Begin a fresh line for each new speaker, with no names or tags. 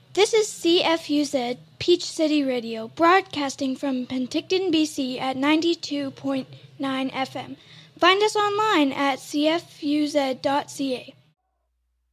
This is CFUZ Peach City Radio, broadcasting from Penticton, BC at 92.9 FM. Find us online at cfuz.ca.